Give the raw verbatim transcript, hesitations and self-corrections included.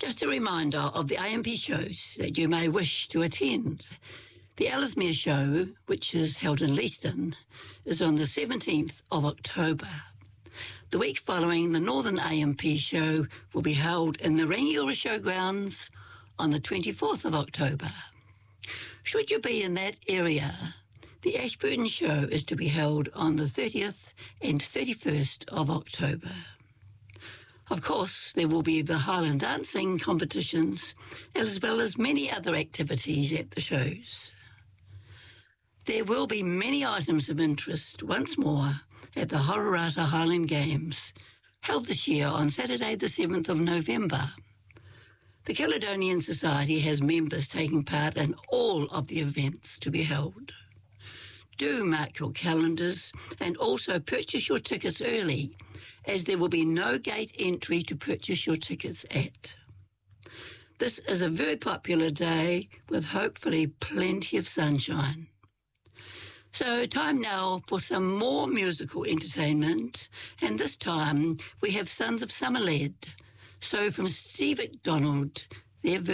Just a reminder of the A M P shows that you may wish to attend. The Ellesmere Show, which is held in Leeston, is on the seventeenth of October. The week following, the Northern A M P Show will be held in the Rangiora Showgrounds on the twenty-fourth of October. Should you be in that area, the Ashburton Show is to be held on the thirtieth and thirty-first of October. Of course, there will be the Highland dancing competitions, as well as many other activities at the shows. There will be many items of interest once more at the Hororata Highland Games, held this year on Saturday the seventh of November. The Caledonian Society has members taking part in all of the events to be held. Do mark your calendars and also purchase your tickets early, as there will be no gate entry to purchase your tickets at. This is a very popular day with hopefully plenty of sunshine. So time now for some more musical entertainment, and this time we have Sons of Summerlead. So from Steve MacDonald, their